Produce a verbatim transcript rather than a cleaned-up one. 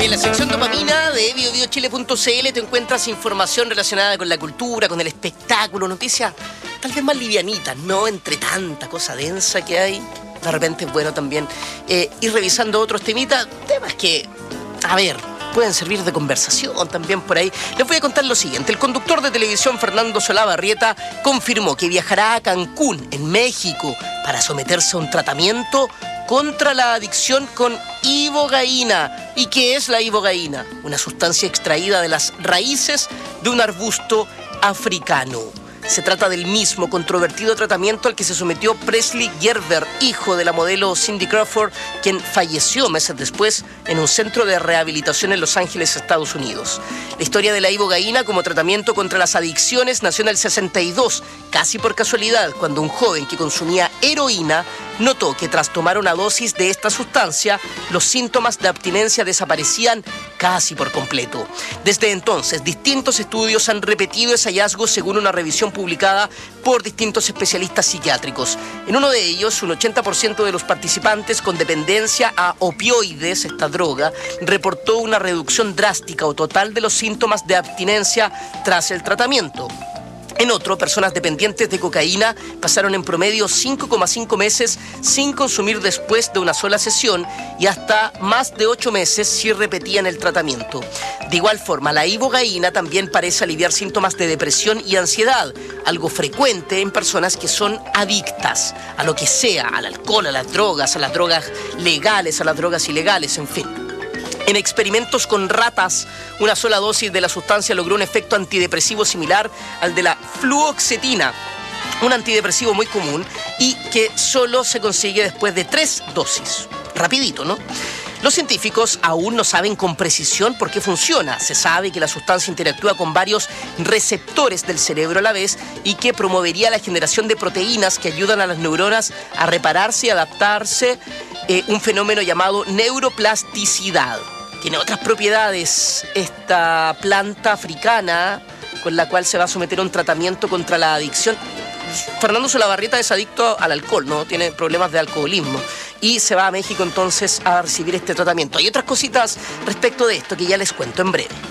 En la sección dopamina de bio bio chile punto c l te encuentras información relacionada con la cultura, con el espectáculo, noticias tal vez más livianitas, ¿no? Entre tanta cosa densa que hay, de repente es bueno también eh, ir revisando otros temitas, temas que, a ver, pueden servir de conversación también por ahí. Les voy a contar lo siguiente. El conductor de televisión Fernando Solabarrieta confirmó que viajará a Cancún, en México, para someterse a un tratamiento contra la adicción con ibogaína. ¿Y qué es la ibogaína? Una sustancia extraída de las raíces de un arbusto africano. Se trata del mismo controvertido tratamiento al que se sometió Presley Gerber, hijo de la modelo Cindy Crawford, quien falleció meses después en un centro de rehabilitación en Los Ángeles, Estados Unidos. La historia de la ibogaína como tratamiento contra las adicciones nació en el sesenta y dos, casi por casualidad, cuando un joven que consumía heroína notó que tras tomar una dosis de esta sustancia, los síntomas de abstinencia desaparecían casi por completo. Desde entonces, distintos estudios han repetido ese hallazgo según una revisión publicada por distintos especialistas psiquiátricos. En uno de ellos, un ochenta por ciento de los participantes con dependencia a opioides, esta droga, reportó una reducción drástica o total de los síntomas de abstinencia tras el tratamiento. En otro, personas dependientes de cocaína pasaron en promedio cinco coma cinco meses sin consumir después de una sola sesión y hasta más de ocho meses si repetían el tratamiento. De igual forma, la ibogaína también parece aliviar síntomas de depresión y ansiedad, algo frecuente en personas que son adictas a lo que sea, al alcohol, a las drogas, a las drogas legales, a las drogas ilegales, en fin. En experimentos con ratas, una sola dosis de la sustancia logró un efecto antidepresivo similar al de la fluoxetina, un antidepresivo muy común y que solo se consigue después de tres dosis. Rapidito, ¿no? Los científicos aún no saben con precisión por qué funciona. Se sabe que la sustancia interactúa con varios receptores del cerebro a la vez y que promovería la generación de proteínas que ayudan a las neuronas a repararse y adaptarse, eh, un fenómeno llamado neuroplasticidad. Tiene otras propiedades esta planta africana con la cual se va a someter a un tratamiento contra la adicción. Fernando Solabarrieta es adicto al alcohol, ¿no? Tiene problemas de alcoholismo y se va a México entonces a recibir este tratamiento. Hay otras cositas respecto de esto que ya les cuento en breve.